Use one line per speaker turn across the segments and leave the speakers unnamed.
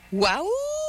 Waouh!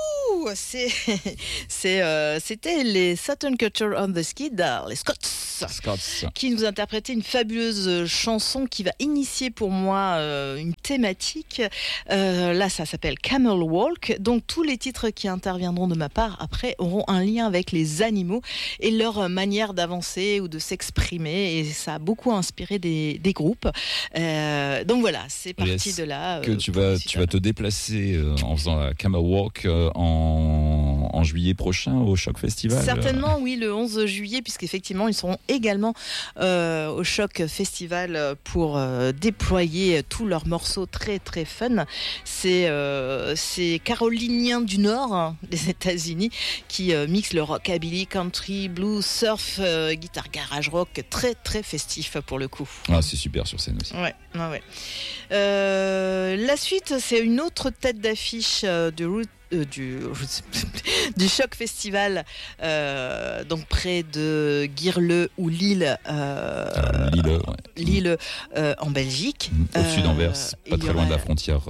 C'était les Southern Culture on the Skid, les Scots, qui nous interprétaient une fabuleuse chanson qui va initier pour moi une thématique. Là, ça s'appelle Camel Walk. Donc, tous les titres qui interviendront de ma part après auront un lien avec les animaux et leur manière d'avancer ou de s'exprimer. Et ça a beaucoup inspiré des groupes. Donc voilà, c'est parti de là.
Que tu vas te déplacer en faisant la Camel Walk en juillet prochain au Choc Festival.
Certainement, oui, le 11 juillet, puisqu'effectivement, ils seront également au Choc Festival pour déployer tous leurs morceaux très, très fun. C'est Caroliniens du Nord, hein, des États-Unis, qui mixent le rockabilly, country, blues, surf, guitare garage rock, très, très festif pour le coup.
Ah, c'est super sur scène aussi.
Ouais. La suite, c'est une autre tête d'affiche du Choc Festival, donc près de Guirleux ou Lille, Lille en Belgique.
Au-dessus d'Anvers, pas très loin de la frontière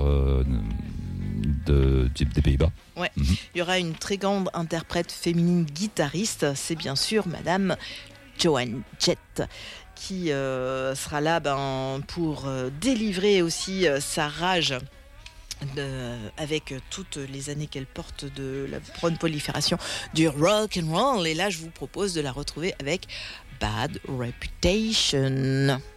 des Pays-Bas.
Ouais. Il y aura une très grande interprète féminine guitariste, c'est bien sûr Madame Joan Jett, qui sera là pour délivrer aussi sa rage avec toutes les années qu'elle porte de la bonne prolifération du rock and roll. Et là, je vous propose de la retrouver avec Bad Reputation.